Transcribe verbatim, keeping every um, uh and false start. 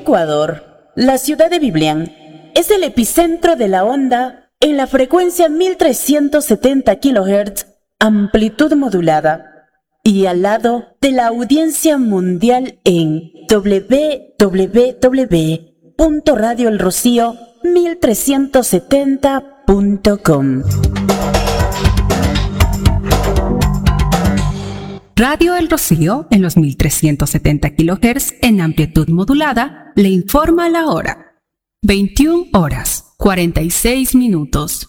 Ecuador, la ciudad de Biblián es el epicentro de la onda en la frecuencia mil trescientos setenta kilohertz, amplitud modulada, y al lado de la audiencia mundial en doble u doble u doble u punto radio el rocío mil trescientos setenta punto com. Radio El Rocío, en los mil trescientos setenta kilohertz en amplitud modulada, le informa la hora. veintiuna horas, cuarenta y seis minutos.